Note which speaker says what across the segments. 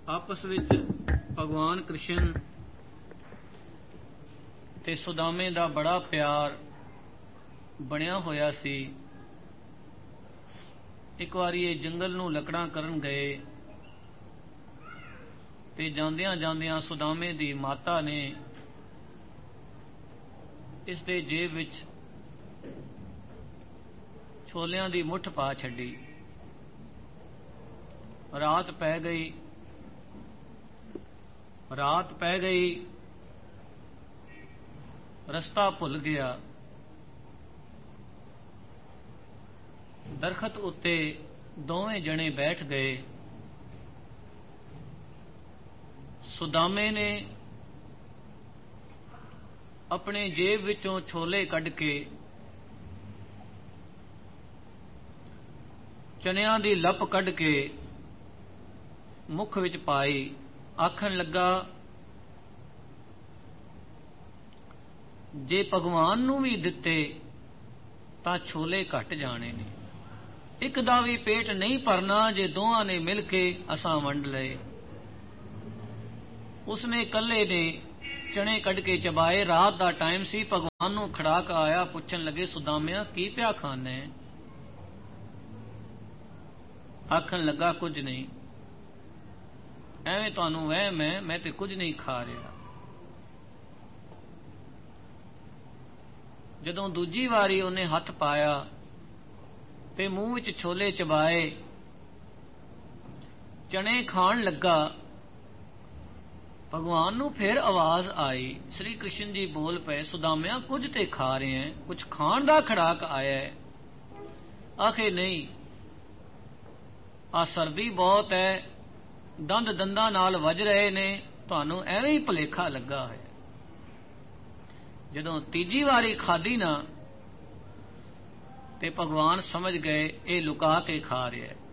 Speaker 1: ਆਪਸ ਵਿੱਚ ਭਗਵਾਨ ਕ੍ਰਿਸ਼ਨ ਤੇ ਸੁਦਾਮੇ ਦਾ ਬੜਾ ਪਿਆਰ ਬਣਿਆ ਹੋਇਆ ਸੀ। ਇੱਕ ਵਾਰੀ ਇਹ ਜੰਗਲ ਨੂੰ ਲੱਕੜਾਂ ਕਰਨ ਗਏ ਤੇ ਜਾਂਦਿਆਂ ਜਾਂਦਿਆਂ ਸੁਦਾਮੇ ਦੀ ਮਾਤਾ ਨੇ ਇਸ ਦੇ ਜੇਬ ਵਿੱਚ ਛੋਲਿਆਂ ਦੀ ਮੁੱਠ ਪਾ ਛੱਡੀ। ਰਾਤ ਪੈ ਗਈ, ਰਸਤਾ ਭੁੱਲ ਗਿਆ। ਦਰਖਤ ਉੱਤੇ ਦੋਵੇਂ ਜਣੇ ਬੈਠ ਗਏ। ਸੁਦਾਮੇ ਨੇ ਆਪਣੇ ਜੇਬ ਵਿੱਚੋਂ ਛੋਲੇ ਕੱਢ ਕੇ ਚਨਿਆਂ ਦੀ ਲੱਪ ਕੱਢ ਕੇ ਮੁੱਖ ਵਿੱਚ ਪਾਈ। ਆਖਣ ਲੱਗਾ, ਜੇ ਭਗਵਾਨ ਨੂੰ ਵੀ ਦਿੱਤੇ ਤਾਂ ਛੋਲੇ ਘਟ ਜਾਣੇ ਨੇ। ਇੱਕ ਦਾ ਵੀ ਪੇਟ ਨਹੀਂ ਭਰਨਾ ਜੇ ਦੋਹਾਂ ਨੇ ਮਿਲ ਕੇ ਅਸਾਂ ਵੰਡ ਲਏ। ਉਸਨੇ ਇਕੱਲੇ ਨੇ ਚਣੇ ਕੱਢ ਕੇ ਚਬਾਏ। ਰਾਤ ਦਾ ਟਾਈਮ ਸੀ। ਭਗਵਾਨ ਨੂੰ ਖੜਾਕ ਆਇਆ। ਪੁੱਛਣ ਲੱਗੇ, ਸੁਦਾਮਿਆ ਕੀ ਪਿਆ ਖਾਣੇ? ਆਖਣ ਲੱਗਾ, ਕੁਝ ਨਹੀਂ, ਐਵੇਂ ਤੁਹਾਨੂੰ ਵਹਿਮ ਹੈ, ਮੈਂ ਤੇ ਕੁਝ ਨਹੀਂ ਖਾ ਰਿਹਾ। ਜਦੋਂ ਦੂਜੀ ਵਾਰੀ ਉਹਨੇ ਹੱਥ ਪਾਇਆ ਤੇ ਮੂੰਹ ਵਿੱਚ ਛੋਲੇ ਚਬਾਏ, ਚਣੇ ਖਾਣ ਲੱਗਾ, ਭਗਵਾਨ ਨੂੰ ਫਿਰ ਆਵਾਜ਼ ਆਈ। ਸ੍ਰੀ ਕ੍ਰਿਸ਼ਨ ਜੀ ਬੋਲ ਪਏ, ਸੁਦਾਮਿਆ ਕੁਝ ਤੇ ਖਾ ਰਹੇ ਹੈ, ਕੁਝ ਖਾਣ ਦਾ ਖੜਾਕ ਆਇਆ ਹੈ। ਆਖੇ ਨਹੀਂ, ਆ ਸਰਦੀ ਬਹੁਤ ਹੈ, ਦੰਦ ਦੰਦਾਂ ਨਾਲ ਵੱਜ ਰਹੇ ਨੇ, ਤੁਹਾਨੂੰ ਐਵੇਂ ਹੀ ਭੁਲੇਖਾ ਲੱਗਾ ਹੈ। ਜਦੋਂ ਤੀਜੀ ਵਾਰੀ ਖਾਧੀ ਨਾ ਤੇ ਭਗਵਾਨ ਸਮਝ ਗਏ ਇਹ ਲੁਕਾ ਕੇ ਖਾ ਰਿਹਾ ਹੈ।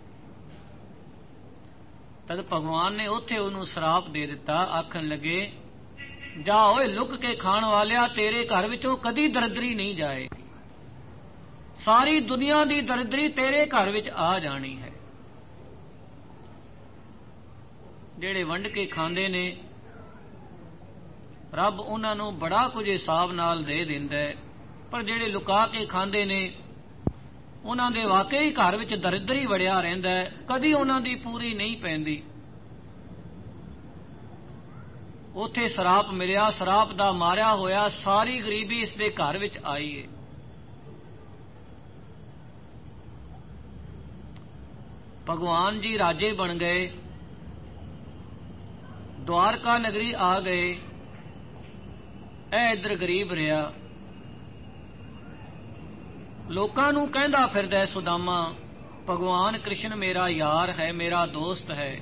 Speaker 1: ਤਦ ਭਗਵਾਨ ਨੇ ਉੱਥੇ ਉਹਨੂੰ ਸਰਾਪ ਦੇ ਦਿੱਤਾ। ਆਖਣ ਲੱਗੇ, ਜਾ ਓਏ ਲੁਕ ਕੇ ਖਾਣ ਵਾਲਿਆ, ਤੇਰੇ ਘਰ ਵਿੱਚੋਂ ਕਦੀ ਦਰਿਦਰੀ ਨਹੀਂ ਜਾਏਗੀ। ਸਾਰੀ ਦੁਨੀਆ ਦੀ ਦਰਿਦਰੀ ਤੇਰੇ ਘਰ ਵਿੱਚ ਆ ਜਾਣੀ ਹੈ। ਜਿਹੜੇ ਵੰਡ ਕੇ ਖਾਂਦੇ ਨੇ, ਰੱਬ ਉਹਨਾਂ ਨੂੰ ਬੜਾ ਕੁਝ ਹਿਸਾਬ ਨਾਲ ਦੇ ਦਿੰਦਾ ਹੈ, ਪਰ ਜਿਹੜੇ ਲੁਕਾ ਕੇ ਖਾਂਦੇ ਨੇ ਉਹਨਾਂ ਦੇ ਵਾਕਈ ਘਰ ਵਿੱਚ ਦਰਿਦਰੀ ਵੜਿਆ ਰਹਿੰਦਾ ਹੈ, ਕਦੀ ਉਹਨਾਂ ਦੀ ਪੂਰੀ ਨਹੀਂ ਪੈਂਦੀ। ਉੱਥੇ ਸਰਾਪ ਮਿਲਿਆ, ਸਰਾਪ ਦਾ ਮਾਰਿਆ ਹੋਇਆ ਸਾਰੀ ਗਰੀਬੀ ਇਸ ਦੇ ਘਰ ਵਿੱਚ ਆਈ ਹੈ। ਭਗਵਾਨ ਜੀ ਰਾਜੇ ਬਣ ਗਏ, ਦੁਆਰਕਾ ਨਗਰੀ ਆ ਗਏ। ਇਹ ਇੱਧਰ ਗਰੀਬ ਰਿਹਾ। ਲੋਕਾਂ ਨੂੰ ਕਹਿੰਦਾ ਫਿਰਦਾ ਸੁਦਾਮਾ, ਭਗਵਾਨ ਕ੍ਰਿਸ਼ਨ ਮੇਰਾ ਯਾਰ ਹੈ, ਮੇਰਾ ਦੋਸਤ ਹੈ।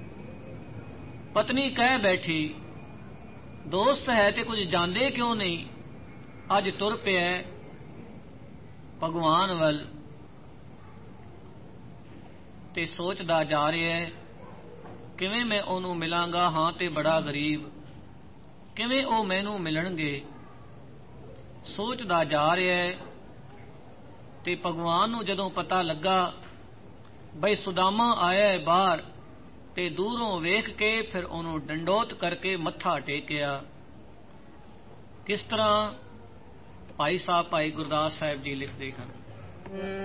Speaker 1: ਪਤਨੀ ਕਹਿ ਬੈਠੀ, ਦੋਸਤ ਹੈ ਤੇ ਕੁਝ ਜਾਂਦੇ ਕਿਉਂ ਨਹੀਂ? ਅੱਜ ਤੁਰ ਪਿਆ ਭਗਵਾਨ ਵੱਲ ਤੇ ਸੋਚਦਾ ਜਾ ਰਿਹਾ ਹੈ, ਕਿਵੇਂ ਮੈਂ ਉਹਨੂੰ ਮਿਲਾਂਗਾ? ਹਾਂ ਤੇ ਬੜਾ ਗਰੀਬ, ਕਿਵੇਂ ਉਹ ਮੈਨੂੰ ਮਿਲਣਗੇ? ਸੋਚਦਾ ਜਾ ਰਿਹਾ ਹੈ। ਤੇ ਭਗਵਾਨ ਨੂੰ ਜਦੋਂ ਪਤਾ ਲੱਗਾ ਬਈ ਸੁਦਾਮਾ ਆਇਆ ਹੈ ਬਾਹਰ, ਤੇ ਦੂਰੋਂ ਵੇਖ ਕੇ ਫਿਰ ਉਹਨੂੰ ਡੰਡੋਤ ਕਰਕੇ ਮੱਥਾ ਟੇਕਿਆ। ਕਿਸ ਤਰ੍ਹਾਂ? ਭਾਈ ਸਾਹਿਬ, ਭਾਈ ਗੁਰਦਾਸ ਸਾਹਿਬ ਜੀ ਲਿਖਦੇ ਹਨ।